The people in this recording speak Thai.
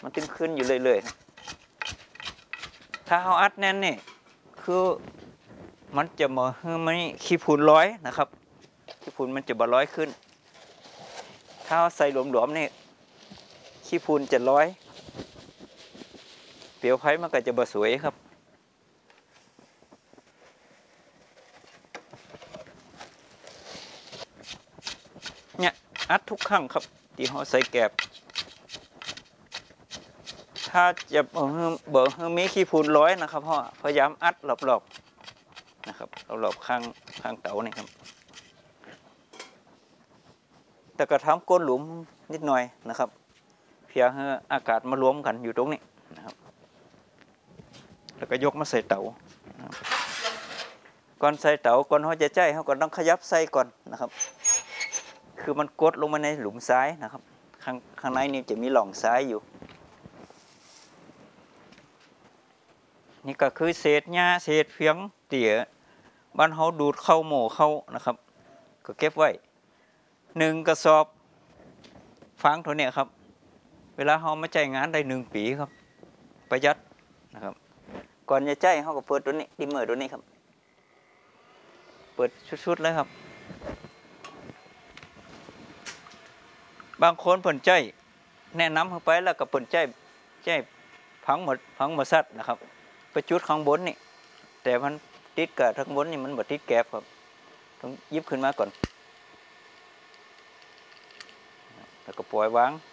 มันตึงขึ้นอยู่เรื่อยๆถ้าเราอัดแน่นนี่คือมันจะมาไม่ขี้ฝุ่นร้อยนะครับขี้ฝุ่นมันจะบ่ร้อยขึ้นถ้าใส่หลวมๆนี่ขี้ฝุ่นจะร้อยเปลวไฟมันก็จะบ่สวยครับเนี่ยอัดทุกครั้งครับที่เราใส่แกบถ้าจะเบิกมีขี้ฝุ่นร้อยนะครับพ่อพยายามอัดรอบๆนะครับรอบๆข้างเตานี่ครับแต่ก็ทำก้นหลุมนิดหน่อยนะครับเพียงให้อากาศมารวมกันอยู่ตรงนี้นะครับแล้วก็ยกมาใส่เตาก่อนใส่เตาก่อนเขาจะใจเขาก็ต้องขยับใส่ก่อนนะครับคือมันกดลงมาในหลุมซ้ายนะครับข้างในนี่จะมีหล่องซ้ายอยู่นี่ก็คือเศษหญ้าเศษเฟียงเตี่ยบ้านเขาดูดเข้าหมู่เข้านะครับก็เก็บไว้1 กระสอบฟางตัวเนี้ยครับเวลาเขามาใจงานได้1 ปีครับประหยัดนะครับก่อนจะใจเขาก็เปิดตัวนี้ดิมเมอร์ตัวนี้ครับเปิดชุดๆเลยครับบางคนเปิดใจแนะนำเข้าไปแล้วก็เปิดใจพังหมดสัตว์นะครับไปจุดข้างบนนี่แต่มันติดกับข้างบนนี่มันบ่ติดแก๊บครับต้องยิบขึ้นมาก่อนแล้วก็ปล่อยวาง